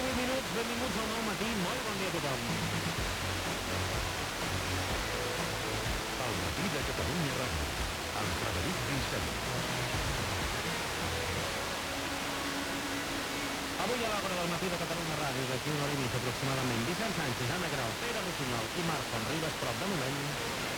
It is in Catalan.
18 minuts, benvinguts al Nou Matí, molt bon dia a tothom. El matí de Catalunya Ràdio, amb Frederic Vicent. Avui a l'hora del matí de Catalunya Ràdio, d'aquí una hora i mitja aproximadament, Vicent Sánchez, Anna Grau, Pere Rossinyol i Marc Ribas, prop de moment.